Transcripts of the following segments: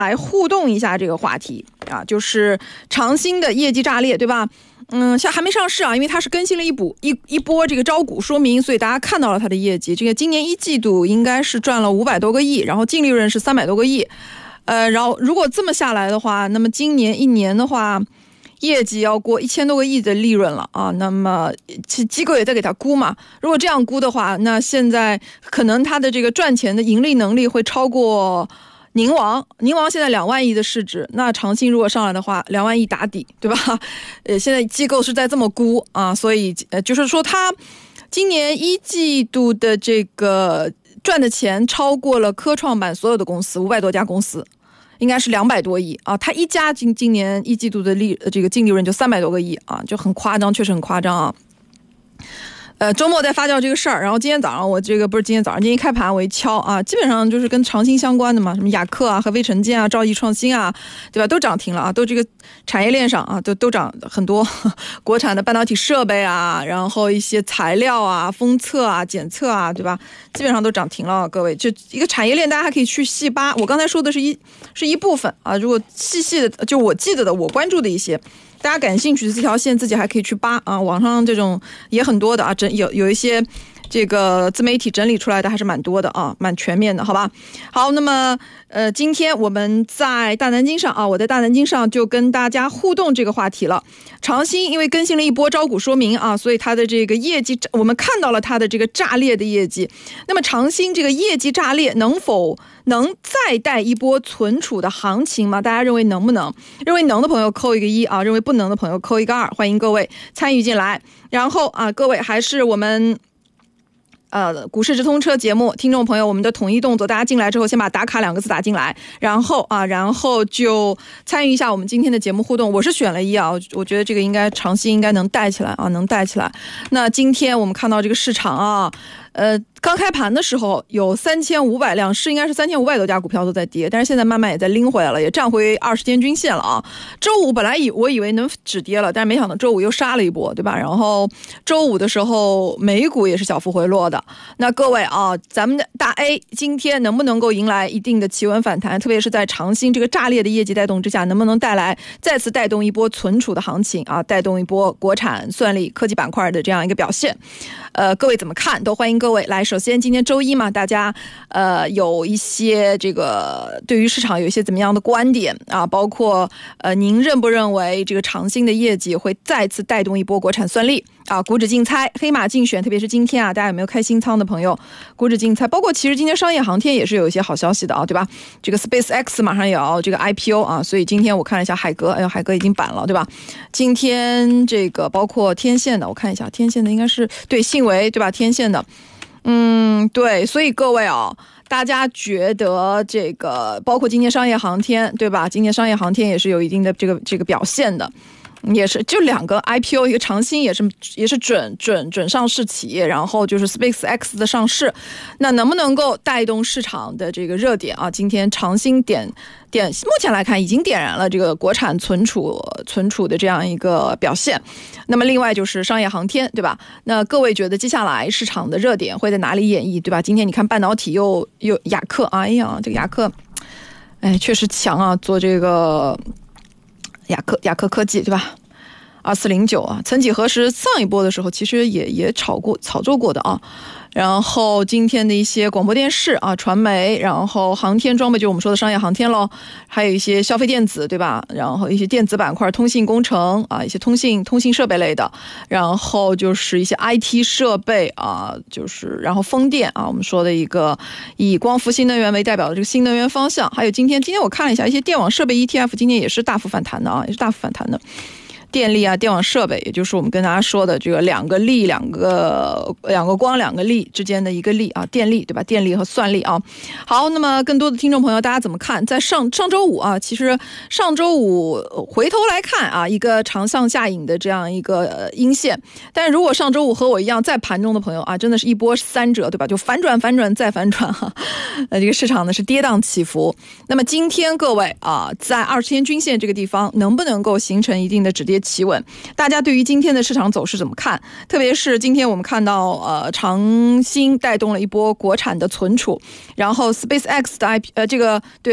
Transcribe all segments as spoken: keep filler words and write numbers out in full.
来互动一下这个话题啊，就是长兴的业绩炸裂，对吧？嗯，像还没上市啊，因为它是更新了一波一一波这个招股说明，所以大家看到了它的业绩。这个今年一季度应该是赚了五百多个亿，然后净利润是三百多个亿。呃，然后如果这么下来的话，那么今年一年的话，业绩要过一千多个亿的利润了啊。那么其机构也在给它估嘛，如果这样估的话，那现在可能它的这个赚钱的盈利能力会超过宁王，宁王现在两万亿的市值，那长兴如果上来的话，两万亿打底，对吧？呃，现在机构是在这么估啊，所以呃，就是说它今年一季度的这个赚的钱超过了科创板所有的公司五百多家公司，应该是两百多亿啊。它一家今今年一季度的利这个净利润就三百多个亿啊，就很夸张，确实很夸张啊。呃，周末在发酵这个事儿，然后今天早上我这个不是今天早上，今天一开盘我一敲啊，基本上就是跟长兴相关的嘛，什么雅克啊和微城建啊、兆易创新啊，对吧？都涨停了啊，都这个产业链上啊，都都涨很多，国产的半导体设备啊，然后一些材料啊、封测啊、检测啊，对吧？基本上都涨停了，各位，这一个产业链大家还可以去细扒。我刚才说的是一是一部分啊，如果细细的，就我记得的，我关注的一些。大家感兴趣的这条线自己还可以去扒啊，网上这种也很多的啊，整有有一些这个自媒体整理出来的还是蛮多的啊，蛮全面的，好吧？好，那么呃，今天我们在大南京上啊，我在大南京上就跟大家互动这个话题了。长兴因为更新了一波招股说明啊，所以它的这个业绩我们看到了它的这个炸裂的业绩。那么长兴这个业绩炸裂能否能再带一波存储的行情吗？大家认为能不能？认为能的朋友扣一个一啊，认为不能的朋友扣一个二，欢迎各位参与进来。然后啊，各位还是我们呃，股市直通车节目听众朋友，我们的统一动作，大家进来之后先把打卡两个字打进来，然后啊，然后就参与一下我们今天的节目互动。我是选了一啊，我觉得这个应该长期应该能带起来啊，能带起来。那今天我们看到这个市场啊，呃，刚开盘的时候有三千五百辆，是应该是三千五百多家股票都在跌，但是现在慢慢也在拎回来了，也站回二十天均线了啊。周五本来以我以为能止跌了，但是没想到周五又杀了一波，对吧？然后周五的时候美股也是小幅回落的。那各位啊，咱们的大 A 今天能不能够迎来一定的企稳反弹？特别是在长兴这个炸裂的业绩带动之下，能不能带来再次带动一波存储的行情啊？带动一波国产、算力、科技板块的这样一个表现？呃，各位怎么看？都欢迎各位来。首先，今天周一嘛，大家呃有一些这个对于市场有一些怎么样的观点啊？包括呃，您认不认为这个长兴的业绩会再次带动一波国产算力啊？股指竞猜、黑马竞选，特别是今天啊，大家有没有开新仓的朋友？股指竞猜，包括其实今天商业航天也是有一些好消息的啊，对吧？这个 SpaceX 马上也要这个 I P O 啊，所以今天我看了一下海格，哎呦，海格已经板了，对吧？今天这个包括天线的，我看一下天线的应该是对信维，对吧？天线的。嗯，对，所以各位啊，大家觉得这个包括今天商业航天，对吧？今天商业航天也是有一定的这个这个表现的，也是就两个 I P O， 一个长兴也是也是准准准上市企业，然后就是 SpaceX 的上市，那能不能够带动市场的这个热点啊？今天长兴点点，目前来看已经点燃了这个国产存储存储的这样一个表现。那么另外就是商业航天，对吧？那各位觉得接下来市场的热点会在哪里演绎，对吧？今天你看半导体又又雅克，哎呀，这个雅克，哎，确实强啊，做这个雅克雅克科技，对吧？二四零九啊，曾几何时上一波的时候其实也也炒过炒作过的啊。然后今天的一些广播电视啊、传媒，然后航天装备就是我们说的商业航天咯，还有一些消费电子，对吧？然后一些电子板块、通信工程啊，一些通信通信设备类的，然后就是一些 I T 设备啊，就是然后风电啊，我们说的一个以光伏新能源为代表的这个新能源方向，还有今天今天我看了一下一些电网设备 E T F， 今天也是大幅反弹的啊，也是大幅反弹的。电力啊，电网设备，也就是我们跟大家说的这个两个力、两个两个光、两个力之间的一个力啊，电力对吧？电力和算力啊。好，那么更多的听众朋友，大家怎么看？在上上周五啊，其实上周五回头来看啊，一个长向下引的这样一个、呃、阴线。但是如果上周五和我一样在盘中的朋友啊，真的是一波三折，对吧？就反转、反转再反转哈、啊。呃，这个市场呢是跌宕起伏。那么今天各位啊，在二十天均线这个地方，能不能够形成一定的止跌企稳？大家对于今天的市场走势怎么看？特别是今天我们看到呃长兴带动了一波国产的存储，然后 SpaceX 的 I P 呃这个对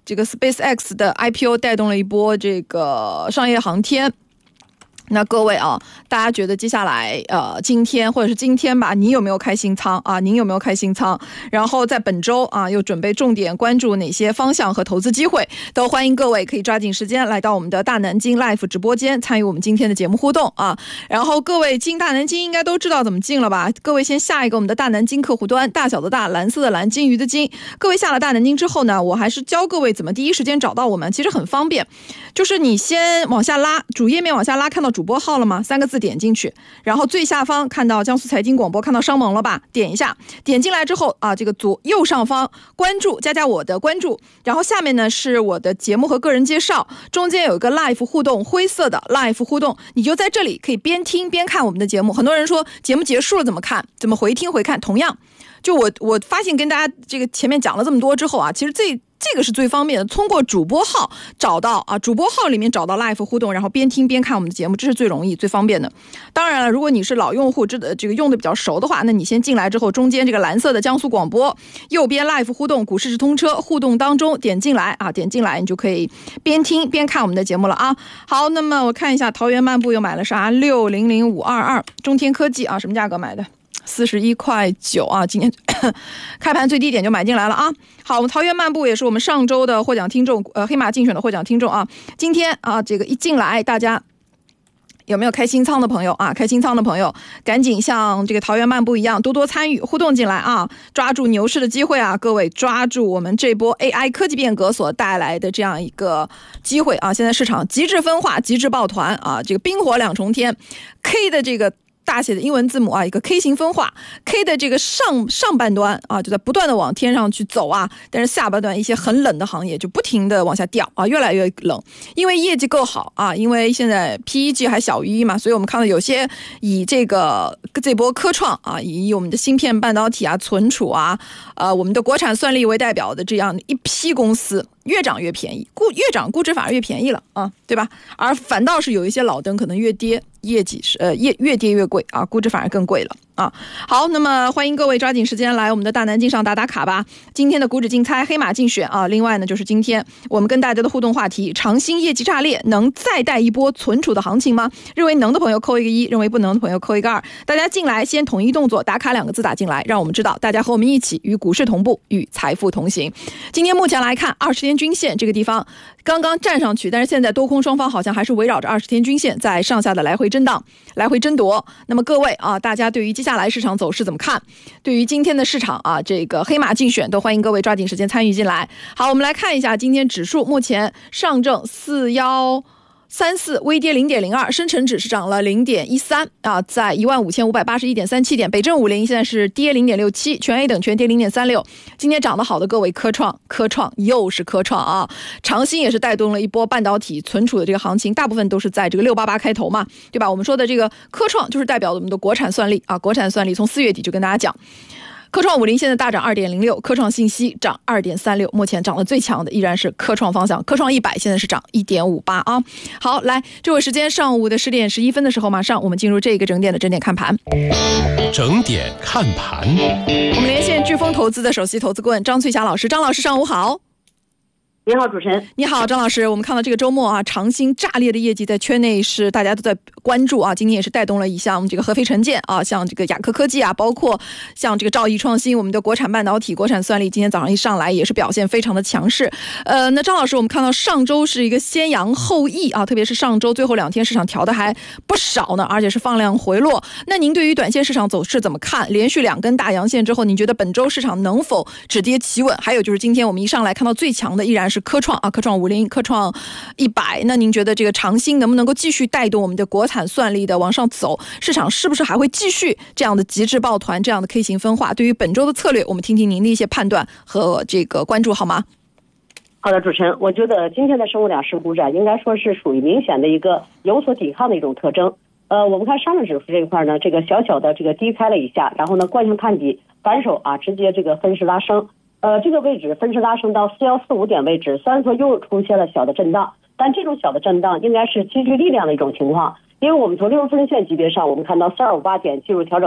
这个 SpaceX 的 I P O 带动了一波这个商业航天。那各位啊，大家觉得接下来呃今天或者是今天吧，你有没有开新仓啊？您有没有开新仓？然后在本周啊，又准备重点关注哪些方向和投资机会？都欢迎各位可以抓紧时间来到我们的大南京 Live 直播间，参与我们今天的节目互动啊。然后各位进大南京应该都知道怎么进了吧？各位先下一个我们的大南京客户端，大小的大，蓝色的蓝，金鱼的金。各位下了大南京之后呢，我还是教各位怎么第一时间找到我们，其实很方便，就是你先往下拉，主页面往下拉，看到主播号了吗？三个字点进去，然后最下方看到江苏财经广播，看到商盟了吧？点一下，点进来之后啊，这个左右上方关注，加加我的关注，然后下面呢是我的节目和个人介绍，中间有一个 live 互动，灰色的 live 互动，你就在这里可以边听边看我们的节目。很多人说节目结束了怎么看？怎么回听回看？同样，就我我发现跟大家这个前面讲了这么多之后啊，其实这这个是最方便的，通过主播号找到啊，主播号里面找到 live 互动，然后边听边看我们的节目，这是最容易最方便的。当然了，如果你是老用户，这这个用的比较熟的话，那你先进来之后，中间这个蓝色的江苏广播，右边 live 互动，股市是通车互动当中点进来啊，点进来你就可以边听边看我们的节目了啊。好，那么我看一下桃园漫步又买了啥？六零零五二二中天科技啊，什么价格买的？四十一块九啊，今天开盘最低点就买进来了啊。好，桃园漫步也是我们上周的获奖听众，呃，黑马竞选的获奖听众啊。今天啊，这个一进来，大家有没有开新仓的朋友啊？开新仓的朋友，赶紧像这个桃园漫步一样，多多参与互动进来啊，抓住牛市的机会啊！各位抓住我们这波 A I 科技变革所带来的这样一个机会啊！现在市场极致分化、极致抱团啊，这个冰火两重天 ，K 的这个大写的英文字母啊，一个 K 型分化 ，K 的这个上上半端啊，就在不断的往天上去走啊，但是下半段一些很冷的行业就不停的往下掉啊，越来越冷，因为业绩够好啊，因为现在 P E G 还小于一嘛，所以我们看到有些以这个这波科创啊，以我们的芯片、半导体啊、存储啊，呃，我们的国产算力为代表的这样一批公司。越涨越便宜，估越涨估值反而越便宜了啊，对吧？而反倒是有一些老灯可能越跌，业绩是呃越越跌越贵啊，估值反而更贵了啊。好，那么欢迎各位抓紧时间来我们的大南京上打打卡吧。今天的股指竞猜黑马竞选啊，另外呢就是今天我们跟大家的互动话题，长兴业绩炸裂能再带一波存储的行情吗？认为能的朋友扣一个一，认为不能的朋友扣一个二。大家进来先统一动作，打卡两个字打进来，让我们知道大家和我们一起与股市同步，与财富同行。今天目前来看，二十天均线这个地方刚刚站上去，但是现在多空双方好像还是围绕着二十天均线在上下的来回震荡，来回争夺。那么各位啊，大家对于接下来市场走势怎么看？对于今天的市场啊，这个黑马竞选都欢迎各位抓紧时间参与进来。好，我们来看一下今天指数，目前上证四幺三四微跌 零点零二， 深成指是涨了 零点一三 啊，在 一万五千五百八十一点三七 点。北证五零现在是跌 零点六七， 全 A 等全跌 零点三六。 今天涨得好的各位，科创科创又是科创啊，长兴也是带动了一波半导体存储的这个行情，大部分都是在这个六八八开头嘛，对吧？我们说的这个科创就是代表我们的国产算力啊，国产算力从四月底就跟大家讲，科创五零现在大涨 二点零六， 科创信息涨 二点三六， 目前涨得最强的依然是科创方向，科创一百现在是涨 一点五八 啊。好，来，这会时间上午的十点十一分的时候，马上我们进入这个整点的整点看盘。 整点看盘， 我们连线飓风投资的首席投资顾问张翠霞老师，张老师上午好。 你好，主持人。 你好，张老师。我们看到这个周末啊，长兴炸裂的业绩在圈内是大家都在关注啊。今天也是带动了一项这个合肥城建啊，像这个雅科科技啊，包括像这个兆易创新，我们的国产半导体、国产算力，今天早上一上来也是表现非常的强势。呃，那张老师，我们看到上周是一个先扬后抑啊，特别是上周最后两天市场调的还不少呢，而且是放量回落。那您对于短线市场走势怎么看？连续两根大阳线之后，您觉得本周市场能否止跌企稳？还有就是今天我们一上来看到最强的依然是是科创啊，科创五零、科创一百。那您觉得这个长兴能不能够继续带动我们的国产算力的往上走？市场是不是还会继续这样的极致抱团，这样的 K 型分化？对于本周的策略，我们听听您的一些判断和这个关注好吗？ 好的，主持人，我觉得今天的生物两市股指应该说是属于明显的一个有所抵抗的一种特征。呃，我们看上证指数这一块呢，这个小小的这个低开了一下，然后呢惯性探底反手啊，直接这个分时拉升。呃，这个位置分时拉升到四一四五点位置，虽然说又出现了小的震荡，但这种小的震荡应该是积聚力量的一种情况。因为我们从六十分线级别上，我们看到四二五八点进入调整道，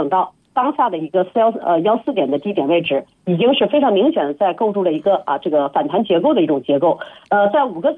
当下的一个四幺呃幺四点的低点位置，已经是非常明显的在构筑了一个啊这个反弹结构的一种结构。呃，在五个